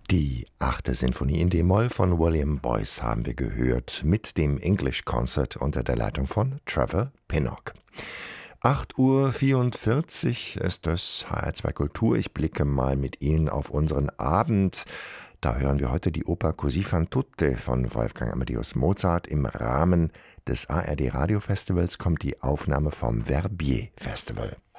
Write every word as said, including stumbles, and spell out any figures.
Die achte Sinfonie in D-Moll von William Boyce haben wir gehört, mit dem English Concert unter der Leitung von Trevor Pinnock. acht Uhr vierundvierzig ist das H R zwei Kultur. Ich blicke mal mit Ihnen auf unseren Abend. Da hören wir heute die Oper Così fan tutte von Wolfgang Amadeus Mozart. Im Rahmen des A R D Radiofestivals kommt die Aufnahme vom Verbier Festival.